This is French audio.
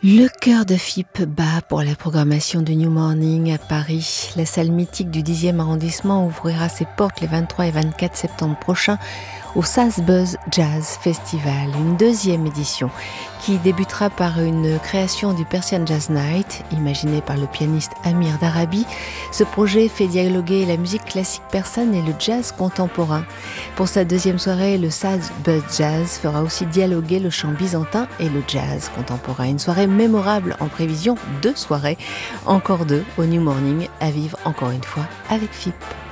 Le cœur de FIP bat pour la programmation de New Morning à Paris. La salle mythique du 10e arrondissement ouvrira ses portes les 23 et 24 septembre prochains au Sazbuzz Jazz Festival, une deuxième édition qui débutera par une création du Persian Jazz Night, imaginé par le pianiste Amir Darabi. Ce projet fait dialoguer la musique classique persane et le jazz contemporain. Pour sa deuxième soirée, le Sazbuzz Jazz fera aussi dialoguer le chant byzantin et le jazz contemporain. Une soirée mémorable en prévision, 2 soirées, encore 2 au New Morning, à vivre encore une fois avec FIP.